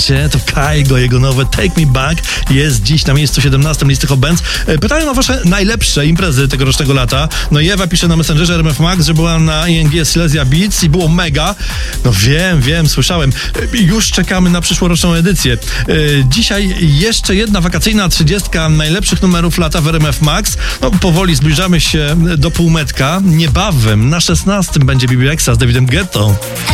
To Kygo, jego nowe Take Me Back jest dziś na miejscu 17 listy Hot Bands. Pytają o wasze najlepsze imprezy tegorocznego lata. No i Ewa pisze na Messengerze RMF Max, że była na ING Silesia Beats i było mega. No wiem, słyszałem. Już czekamy na przyszłoroczną edycję. Dzisiaj jeszcze jedna wakacyjna 30 najlepszych numerów lata w RMF Max. No powoli zbliżamy się do półmetka. Niebawem na 16 będzie BB Rexa z Davidem Guettą.